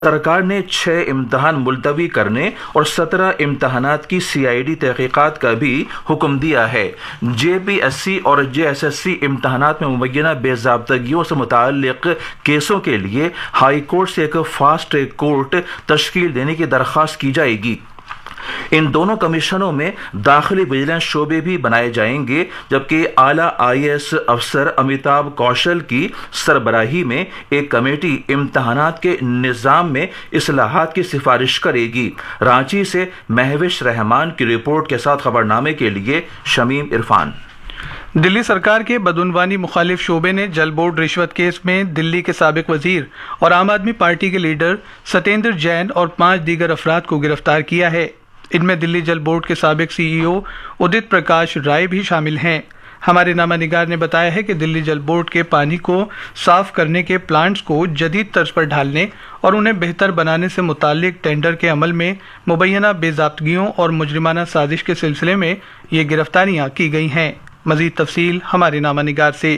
سرکار نے 6 امتحان ملتوی کرنے اور 17 امتحانات کی CID تحقیقات کا بھی حکم دیا ہے۔ JPSC اور JSSC امتحانات میں مبینہ بے ضابطگیوں سے متعلق کیسوں کے لیے ہائی کورٹ سے ایک فاسٹ ٹریک کورٹ تشکیل دینے کی درخواست کی جائے گی۔ ان دونوں کمیشنوں میں داخلی وجیلنس شعبے بھی بنائے جائیں گے، جبکہ اعلیٰ IAS افسر امیتابھ کوشل کی سربراہی میں ایک کمیٹی امتحانات کے نظام میں اصلاحات کی سفارش کرے گی۔ رانچی سے مہوش رحمان کی رپورٹ کے ساتھ خبرنامے کے لیے شمیم عرفان۔ دلی سرکار کے بدعنوانی مخالف شعبے نے جل بورڈ رشوت کیس میں دلی کے سابق وزیر اور عام آدمی پارٹی کے لیڈر ستیندر جین اور 5 دیگر افراد کو گرفتار کیا ہے۔ ان میں دلی جل بورڈ کے سابق CEO ادت پرکاش رائے بھی شامل ہیں۔ ہمارے نامہ نگار نے بتایا ہے کہ دلی جل بورڈ کے پانی کو صاف کرنے کے پلانٹس کو جدید طرز پر ڈھالنے اور انہیں بہتر بنانے سے متعلق ٹینڈر کے عمل میں مبینہ بے ضابطگیوں اور مجرمانہ سازش کے سلسلے میں یہ گرفتاریاں کی گئی ہیں۔ مزید تفصیل ہمارے نامہ نگار سے۔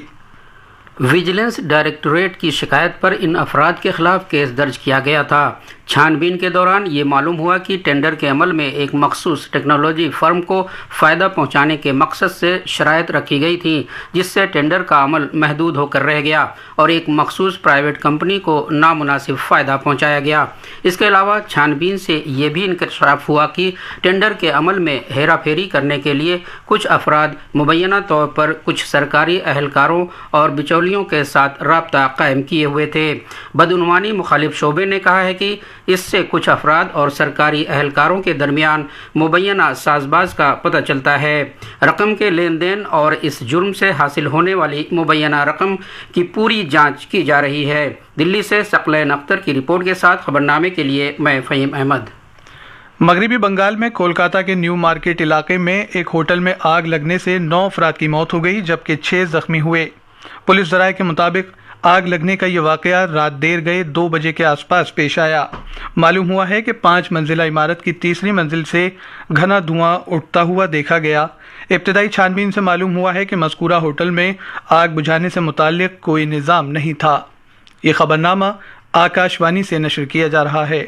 ویجیلنس ڈائریکٹوریٹ کی شکایت پر ان افراد کے خلاف کیس درج کیا گیا تھا۔ چھان بین کے دوران یہ معلوم ہوا کہ ٹینڈر کے عمل میں ایک مخصوص ٹیکنالوجی فرم کو فائدہ پہنچانے کے مقصد سے شرائط رکھی گئی تھیں، جس سے ٹینڈر کا عمل محدود ہو کر رہ گیا اور ایک مخصوص پرائیویٹ کمپنی کو نامناسب فائدہ پہنچایا گیا۔ اس کے علاوہ چھان بین سے یہ بھی انکشاف ہوا کہ ٹینڈر کے عمل میں ہیرا پھیری کرنے کے لیے کچھ افراد مبینہ طور پر کچھ سرکاری اہلکاروں اور بچولیوں کے ساتھ رابطہ قائم کیے ہوئے تھے۔ بدعنوانی مخالف شعبے نے کہا ہے کہ اس سے کچھ افراد اور سرکاری اہلکاروں کے درمیان مبینہ ساز باز کا پتہ چلتا ہے۔ رقم کے لین دین اور اس جرم سے حاصل ہونے والی مبینہ رقم کی پوری جانچ کی جا رہی ہے۔ دلی سے ثقلین اختر کی رپورٹ کے ساتھ خبرنامے کے لیے میں فہیم احمد۔ مغربی بنگال میں کولکاتہ کے نیو مارکیٹ علاقے میں ایک ہوٹل میں آگ لگنے سے 9 افراد کی موت ہو گئی، جبکہ 6 زخمی ہوئے۔ پولیس ذرائع کے مطابق آگ لگنے کا یہ واقعہ رات دیر گئے 2 بجے کے آس پاس پیش آیا۔ معلوم ہوا ہے کہ 5 منزلہ عمارت کی تیسری منزل سے گھنا دھواں اٹھتا ہوا دیکھا گیا۔ ابتدائی چھان بین سے معلوم ہوا ہے کہ مذکورہ ہوٹل میں آگ بجھانے سے متعلق کوئی نظام نہیں تھا۔ یہ خبرنامہ آکاشوانی سے نشر کیا جا رہا ہے۔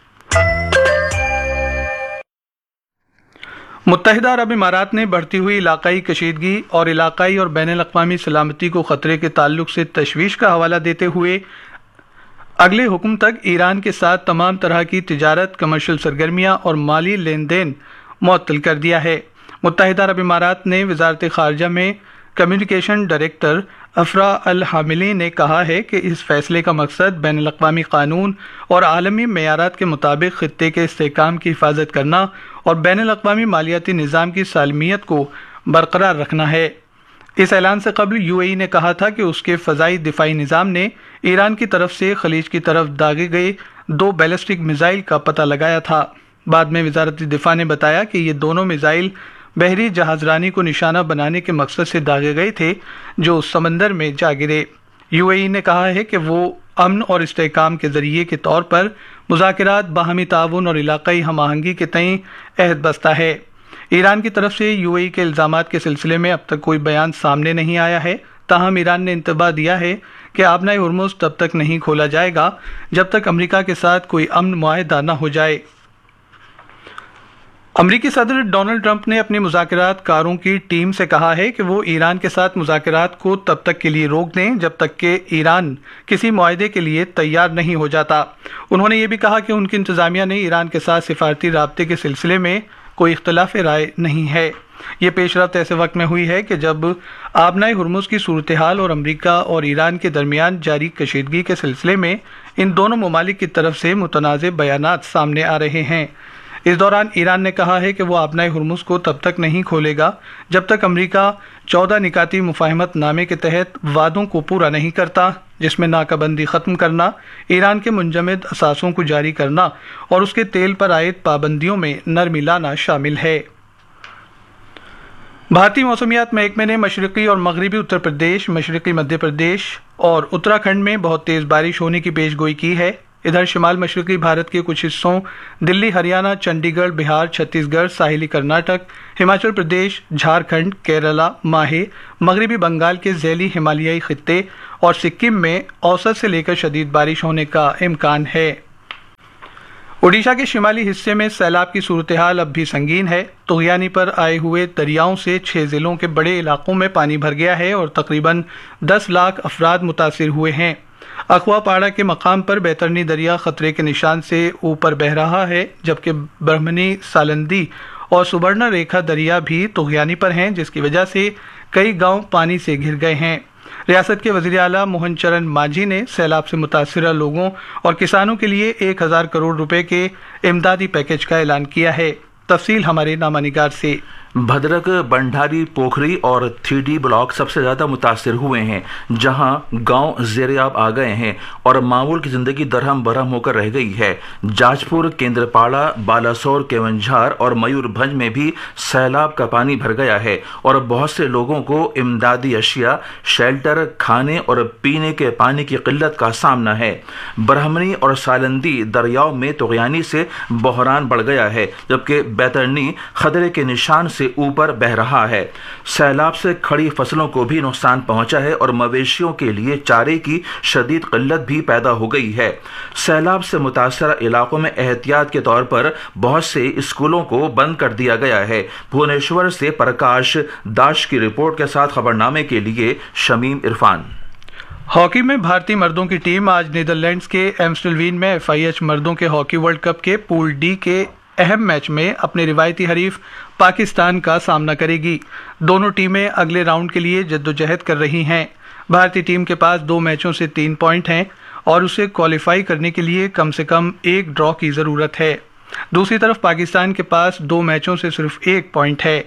متحدہ عرب امارات نے بڑھتی ہوئی علاقائی کشیدگی اور علاقائی اور بین الاقوامی سلامتی کو خطرے کے تعلق سے تشویش کا حوالہ دیتے ہوئے اگلے حکم تک ایران کے ساتھ تمام طرح کی تجارت، کمرشل سرگرمیاں اور مالی لین دین معطل کر دیا ہے۔ متحدہ عرب امارات نے وزارت خارجہ میں کمیونیکیشن ڈائریکٹر افرا الحاملی نے کہا ہے کہ اس فیصلے کا مقصد بین الاقوامی قانون اور عالمی معیارات کے مطابق خطے کے استحکام کی حفاظت کرنا اور بین الاقوامی مالیاتی نظام کی سالمیت کو برقرار رکھنا ہے۔ اس اعلان سے قبل UAE نے کہا تھا کہ اس کے فضائی دفاعی نظام نے ایران کی طرف سے خلیج کی طرف داغے گئے 2 بیلسٹک میزائل کا پتہ لگایا تھا۔ بعد میں وزارت دفاع نے بتایا کہ یہ دونوں میزائل بحری جہاز رانی کو نشانہ بنانے کے مقصد سے داغے گئے تھے، جو سمندر میں جا گرے۔ UAE نے کہا ہے کہ وہ امن اور استحکام کے ذریعے کے طور پر مذاکرات، باہمی تعاون اور علاقائی ہم آہنگی کے تئیں عہد بستہ ہے۔ ایران کی طرف سے UAE کے الزامات کے سلسلے میں اب تک کوئی بیان سامنے نہیں آیا ہے، تاہم ایران نے انتباہ دیا ہے کہ آبنائے ہرمز تب تک نہیں کھولا جائے گا جب تک امریکہ کے ساتھ کوئی امن معاہدہ نہ ہو جائے۔ امریکی صدر ڈونلڈ ٹرمپ نے اپنی مذاکرات کاروں کی ٹیم سے کہا ہے کہ وہ ایران کے ساتھ مذاکرات کو تب تک کے لیے روک دیں جب تک کہ ایران کسی معاہدے کے لیے تیار نہیں ہو جاتا۔ انہوں نے یہ بھی کہا کہ ان کی انتظامیہ نے ایران کے ساتھ سفارتی رابطے کے سلسلے میں کوئی اختلاف رائے نہیں ہے۔ یہ پیش رفت ایسے وقت میں ہوئی ہے کہ جب آبنائے ہرمز کی صورتحال اور امریکہ اور ایران کے درمیان جاری کشیدگی کے سلسلے میں ان دونوں ممالک کی طرف سے متنازع بیانات سامنے آ رہے ہیں۔ اس دوران ایران نے کہا ہے کہ وہ آبنائے ہرمز کو تب تک نہیں کھولے گا جب تک امریکہ 14 نکاتی مفاہمت نامے کے تحت وعدوں کو پورا نہیں کرتا، جس میں ناکہ بندی ختم کرنا، ایران کے منجمد اثاثوں کو جاری کرنا اور اس کے تیل پر عائد پابندیوں میں نرمی لانا شامل ہے۔ بھارتی موسمیات محکمے نے مشرقی اور مغربی اتر پردیش، مشرقی مدھیہ پردیش اور اتراکھنڈ میں بہت تیز بارش ہونے کی پیش گوئی کی ہے۔ ادھر شمال مشرقی بھارت کے کچھ حصوں دلی، ہریانہ، چنڈی گڑھ، بہار، چھتیس گڑھ، ساحلی کرناٹک، ہماچل پردیش، جھارکھنڈ، کیرالہ، ماہے، مغربی بنگال کے ذیلی ہمالیائی خطے اور سکم میں اوسط سے لے کر شدید بارش ہونے کا امکان ہے۔ ओडिशा के शिमाली हिस्से में सैलाब की सूरत-ए-हाल अब भी संगीन है। तुगयानी पर आए हुए दरियाओं से 6 जिलों के बड़े इलाकों में पानी भर गया है और तकरीबन 10 लाख अफराद मुतासिर हुए हैं। अखवापाड़ा के मकाम पर बैतरनी दरिया खतरे के निशान से ऊपर बह रहा है, जबकि ब्रह्मणी, सालंदी और सुवर्ण रेखा दरिया भी तुगयानी पर हैं, जिसकी वजह से कई गांव पानी से घिर गए हैं। रियासत के वज़ीर आला मोहन चरण मांझी ने सैलाब से मुतासिर लोगों और किसानों के लिए 1000 करोड़ रुपए के इमदादी पैकेज का ऐलान किया है। तफसील हमारे नामानिगार से। भद्रक, बंडारी, पोखरी और 3D ब्लॉक सबसे ज्यादा मुतासिर हुए हैं, जहां गांव ज़ेर-ए-आब आ गए हैं और मामूल की जिंदगी दरहम बरहम होकर रह गई है। जाजपुर, केंद्रपाड़ा, बालासोर, केवंझार और मयूरभंज में भी सैलाब का पानी भर गया है और बहुत से लोगों को इमदादी अशिया, शेल्टर, खाने और पीने के पानी की किल्लत का सामना है। ब्रह्मणी और सालंदी दरियाओं में तुगयानी से बहरान बढ़ गया है, जबकि बैतरनी खतरे के निशान से ऊपर बह रहा है। सैलाब से खड़ी फसलों को भी नुकसान पहुंचा है और मवेशियों के लिए चारे की शदीद किल्लत भी पैदा हो गई है। सैलाब से मुतासर इलाकों में एहतियात के तौर पर बहुत से स्कूलों को बंद कर दिया गया है। भुवनेश्वर से प्रकाश दाश की रिपोर्ट के साथ खबरनामे के लिए शमीम इरफान। हॉकी में भारतीय मर्दों की टीम आज नीदरलैंड्स के एम्स्टलवीन में FIH मर्दों के हॉकी वर्ल्ड कप के पूल डी के अहम मैच में अपने रिवायती हरीफ पाकिस्तान का सामना करेगी। दोनों टीमें अगले राउंड के लिए जद्दोजहद कर रही हैं। भारतीय टीम के पास 2 मैचों से 3 पॉइंट हैं और उसे क्वालिफाई करने के लिए कम से कम 1 ड्रॉ की ज़रूरत है। दूसरी तरफ पाकिस्तान के पास 2 मैचों से सिर्फ 1 पॉइंट है।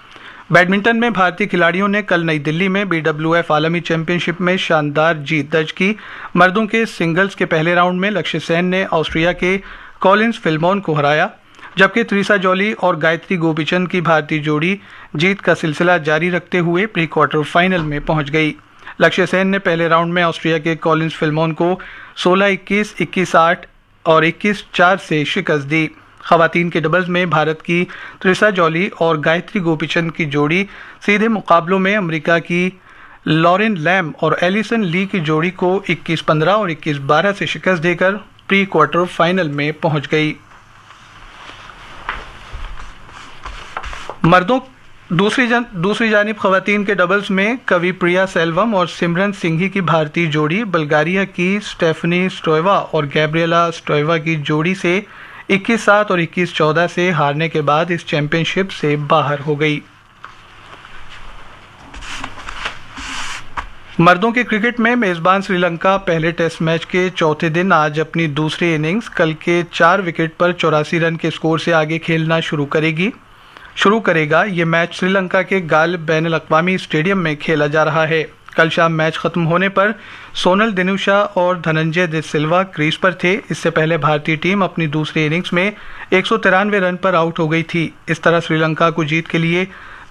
बैडमिंटन में भारतीय खिलाड़ियों ने कल नई दिल्ली में BWF आलमी चैंपियनशिप में शानदार जीत दर्ज की। मर्दों के सिंगल्स के पहले राउंड में लक्ष्य सेन ने ऑस्ट्रिया के कॉलिंस फिल्मोन को हराया, जबकि त्रिसा जॉली और गायत्री गोपीचंद की भारतीय जोड़ी जीत का सिलसिला जारी रखते हुए प्री क्वार्टर फाइनल में पहुंच गई। लक्ष्य सेन ने पहले राउंड में ऑस्ट्रिया के कॉलिंस फिल्मोन को 16-21, 21-8 और 21-4 से शिकस्त दी। खवातीन के डबल्स में भारत की त्रिसा जॉली और गायत्री गोपीचंद की जोड़ी सीधे मुकाबलों में अमेरिका की लॉरेन लैम और एलिसन ली की जोड़ी को 21-15 और 21-12 से शिकस्त देकर प्री क्वार्टर फाइनल में पहुंच गई। मर्दों दूसरी जानिब खवातीन के डबल्स में कवि प्रिया सेल्वम और सिमरन सिंघी की भारतीय जोड़ी बल्गारिया की स्टेफनी स्टोएवा और गैब्रिएला स्टोएवा की जोड़ी से 21-7 और 21-14 से हारने के बाद इस चैंपियनशिप से बाहर हो गई। मर्दों के क्रिकेट में मेजबान श्रीलंका पहले टेस्ट मैच के चौथे दिन आज अपनी दूसरी इनिंग्स कल के 4 विकेट पर 84 रन के स्कोर से आगे खेलना शुरू करेगा। ये मैच श्रीलंका के गालिब बैनुल अक़वामी स्टेडियम में खेला जा रहा है। कल शाम मैच खत्म होने पर सोनल दिनुशा और धनंजय दे सिल्वा क्रीज पर थे। इससे पहले भारतीय टीम अपनी दूसरी इनिंग्स में 193 रन पर आउट हो गई थी। इस तरह श्रीलंका को जीत के लिए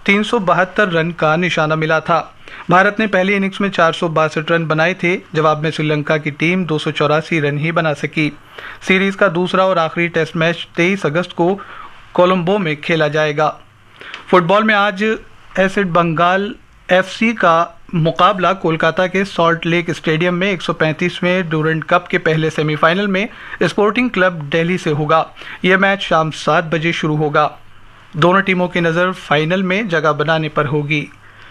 372 रन का निशाना मिला था। भारत ने पहली इनिंग्स में 462 रन बनाए थे। जवाब में श्रीलंका की टीम 284 रन ही बना सकी। सीरीज का दूसरा और आखिरी टेस्ट मैच 23 अगस्त को कोलंबो में खेला जाएगा। फुटबॉल में आज एसिड बंगाल FC का मुकाबला कोलकाता के सॉल्ट लेक स्टेडियम में 135वें डूरंट कप के पहले सेमीफाइनल में स्पोर्टिंग क्लब दिल्ली से होगा। यह मैच शाम 7 बजे शुरू होगा। दोनों टीमों की नज़र फाइनल में जगह बनाने पर होगी।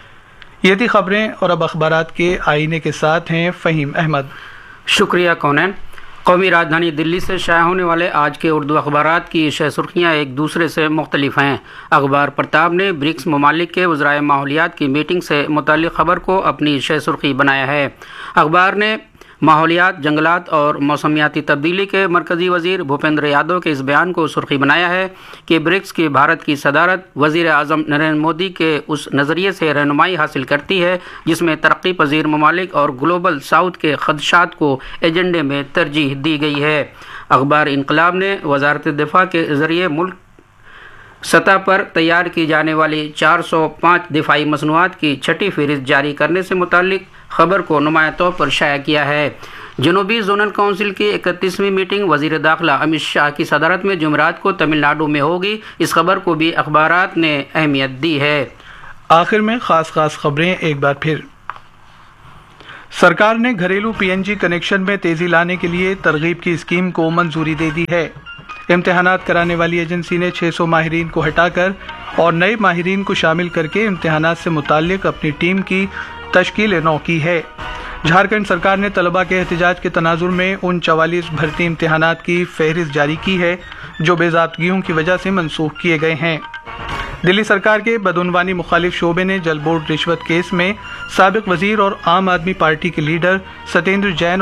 ये थी खबरें और अब अखबारात के आईने के साथ हैं फ़हीम अहमद। शुक्रिया कौनैन। कौमी राजधानी दिल्ली से शाया होने वाले आज के उर्दू अखबारात की शह सुर्खियाँ एक दूसरे से मुख्तलिफ हैं। अखबार प्रताप ने ब्रिक्स ममालिक के वज़राए माहौलियात की मीटिंग से मुताल्लिक़ खबर को अपनी शह सुर्खी बनाया है। अखबार ने माहौलियात, जंगलात और मौसमियाती तब्दीली के मरकज़ी वज़ीर भूपेंद्र यादव के इस बयान को सुर्खी बनाया है कि ब्रिक्स की भारत की सदारत वज़ीर आज़म नरेंद्र मोदी के उस नज़रिए से रहनुमाई हासिल करती है जिसमें तरक्की पजीर ममालिक और ग्लोबल साउथ के खदशात को एजेंडे में तरजीह दी गई है। अखबार इनकलाब ने वज़ारत दिफा के ज़रिए मुल्क सतह पर तैयार की जाने वाली 405 दिफाई मसनूआत की छठी फहरिस्त जारी करने से मुताल्लिक खबर को नुमाया तौर पर शाया किया है। जनूबी जोनल काउंसिल की 31वीं मीटिंग वज़ीर दाखिला अमित शाह की सदारत में जुमेरात को तमिलनाडु में होगी। इस खबर को भी अखबारात ने अहमियत दी है। आखिर में खास खबरें एक बार फिर। सरकार ने घरेलू PNG कनेक्शन में तेजी लाने के लिए तरगीब की स्कीम को मंजूरी दे दी है। امتحانات کرانے والی ایجنسی نے 600 ماہرین کو ہٹا کر اور نئے ماہرین کو شامل کر کے امتحانات سے متعلق اپنی ٹیم کی تشکیل نو کی ہے۔ جھارکھنڈ سرکار نے طلباء کے احتجاج کے تناظر میں ان 44 بھرتی امتحانات کی فہرست جاری کی ہے جو بے ضابطگیوں کی وجہ سے منسوخ کیے گئے ہیں۔ دلی سرکار کے بدعنوانی مخالف شعبے نے جل بورڈ رشوت کیس میں سابق وزیر اور عام آدمی پارٹی کے لیڈر ستیندر جین